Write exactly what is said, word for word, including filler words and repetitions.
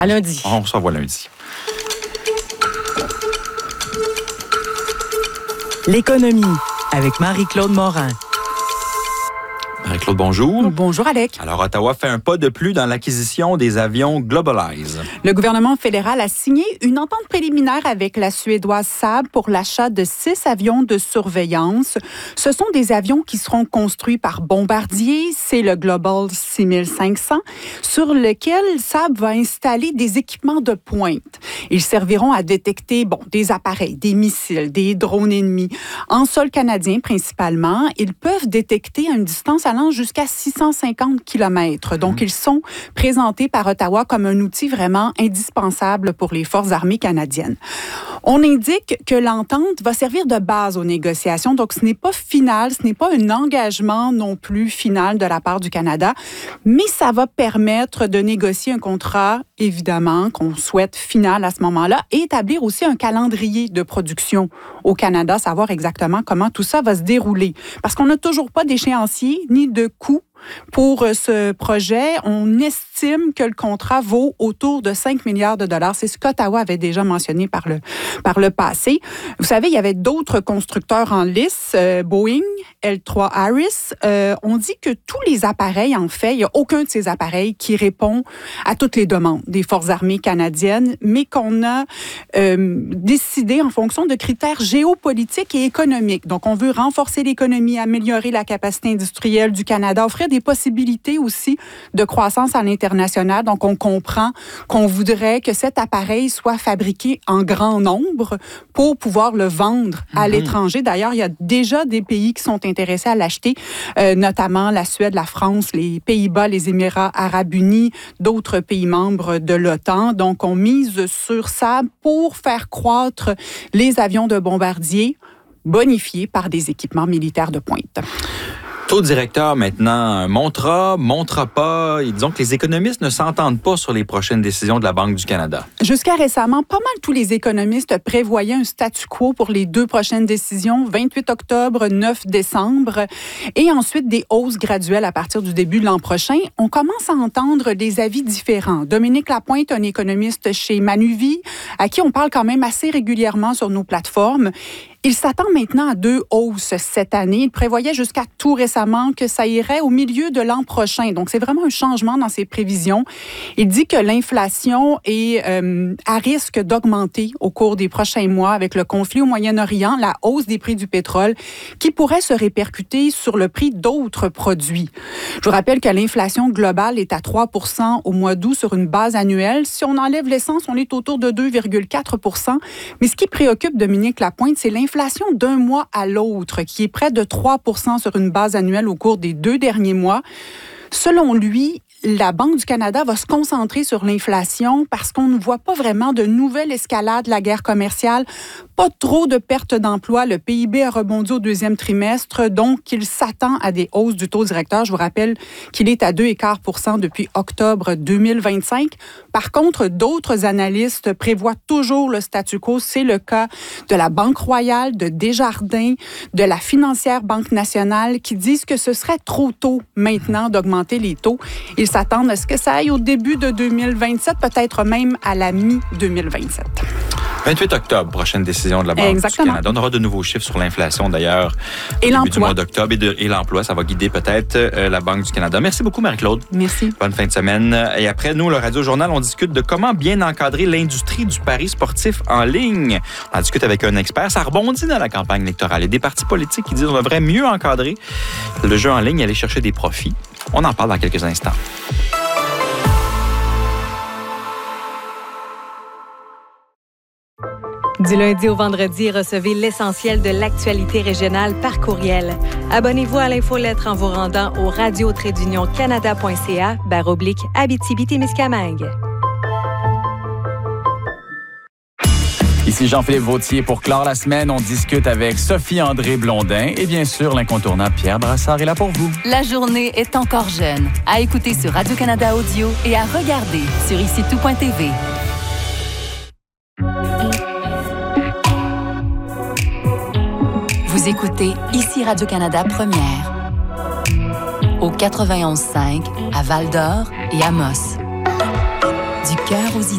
À lundi. On se revoit lundi. L'économie avec Marie-Claude Morin. Marie-Claude, bonjour. Bonjour, Alec. Alors, Ottawa fait un pas de plus dans l'acquisition des avions Globalize. Le gouvernement fédéral a signé une entente préliminaire avec la Suédoise Saab pour l'achat de six avions de surveillance. Ce sont des avions qui seront construits par Bombardier. C'est le Global six mille cinq cents, sur lequel Saab va installer des équipements de pointe. Ils serviront à détecter bon, des appareils, des missiles, des drones ennemis. En sol canadien, principalement, ils peuvent détecter à une distance allant jusqu'à six cent cinquante kilomètres. Donc, mmh. ils sont présentés par Ottawa comme un outil vraiment indispensable pour les forces armées canadiennes. On indique que l'entente va servir de base aux négociations. Donc, ce n'est pas final, ce n'est pas un engagement non plus final de la part du Canada, mais ça va permettre de négocier un contrat, évidemment, qu'on souhaite final à ce moment-là, et établir aussi un calendrier de production au Canada, savoir exactement comment tout ça va se dérouler. Parce qu'on n'a toujours pas d'échéancier ni de coût pour ce projet. On estime que le contrat vaut autour de cinq milliards de dollars. C'est ce qu'Ottawa avait déjà mentionné par le, par le passé. Vous savez, il y avait d'autres constructeurs en lice, euh, Boeing, L trois Harris. Euh, on dit que tous les appareils, en fait, il n'y a aucun de ces appareils qui répond à toutes les demandes des forces armées canadiennes, mais qu'on a euh, décidé en fonction de critères géopolitiques et économiques. Donc, on veut renforcer l'économie, améliorer la capacité industrielle du Canada, offrir des possibilités aussi de croissance à l'international. Donc, on comprend qu'on voudrait que cet appareil soit fabriqué en grand nombre pour pouvoir le vendre à mm-hmm. l'étranger. D'ailleurs, il y a déjà des pays qui sont intéressés à l'acheter, euh, notamment la Suède, la France, les Pays-Bas, les Émirats arabes unis, d'autres pays membres de l'OTAN. Donc, on mise sur ça pour faire croître les avions de Bombardier bonifiés par des équipements militaires de pointe. Taux directeur maintenant montera, montrera pas. Et disons que les économistes ne s'entendent pas sur les prochaines décisions de la Banque du Canada. Jusqu'à récemment, pas mal tous les économistes prévoyaient un statu quo pour les deux prochaines décisions, vingt-huit octobre, neuf décembre, et ensuite des hausses graduelles à partir du début de l'an prochain. On commence à entendre des avis différents. Dominique Lapointe, un économiste chez Manuvie, à qui on parle quand même assez régulièrement sur nos plateformes, il s'attend maintenant à deux hausses cette année. Il prévoyait jusqu'à tout récemment que ça irait au milieu de l'an prochain. Donc, c'est vraiment un changement dans ses prévisions. Il dit que l'inflation est euh, à risque d'augmenter au cours des prochains mois avec le conflit au Moyen-Orient, la hausse des prix du pétrole qui pourrait se répercuter sur le prix d'autres produits. Je vous rappelle que l'inflation globale est à trois pour cent au mois d'août sur une base annuelle. Si on enlève l'essence, on est autour de deux virgule quatre pour cent. Mais ce qui préoccupe Dominique Lapointe, c'est l'inflation L'inflation d'un mois à l'autre, qui est près de trois pour cent sur une base annuelle au cours des deux derniers mois. Selon lui, la Banque du Canada va se concentrer sur l'inflation parce qu'on ne voit pas vraiment de nouvelle escalade de la guerre commerciale, pas trop de pertes d'emplois. Le P I B a rebondi au deuxième trimestre, donc il s'attend à des hausses du taux directeur. Je vous rappelle qu'il est à deux virgule cinq pour cent depuis octobre deux mille vingt-cinq. Par contre, d'autres analystes prévoient toujours le statu quo. C'est le cas de la Banque royale, de Desjardins, de la financière Banque nationale qui disent que ce serait trop tôt maintenant d'augmenter les taux. Ils s'attendent à ce que ça aille au début de deux mille vingt-sept, peut-être même à la mi-deux mille vingt-sept. vingt-huit octobre, prochaine décision de la Banque Exactement. du Canada. On aura de nouveaux chiffres sur l'inflation, d'ailleurs, au et début du l'emploi. mois d'octobre. Et, de, et l'emploi, ça va guider peut-être euh, la Banque du Canada. Merci beaucoup, Marie-Claude. Merci. Bonne fin de semaine. Et après, nous, le Radio-Journal, on discute de comment bien encadrer l'industrie du pari sportif en ligne. On en discute avec un expert. Ça rebondit dans la campagne électorale. Il y a des partis politiques qui disent qu'on devrait mieux encadrer le jeu en ligne et aller chercher des profits. On en parle dans quelques instants. Du lundi au vendredi, recevez l'essentiel de l'actualité régionale par courriel. Abonnez-vous à l'infolettre en vous rendant au radio trait d'union canada point c a barre oblique Abitibi-Témiscamingue. Ici Jean-Philippe Vautier. Pour clore la semaine, on discute avec Sophie-André Blondin et bien sûr, l'incontournable Pierre Brassard est là pour vous. La journée est encore jeune. À écouter sur Radio-Canada Audio et à regarder sur ici tout point t v. Vous écoutez Ici Radio-Canada Première. Au quatre-vingt-onze cinq à Val-d'Or et Amos. Du cœur aux idées.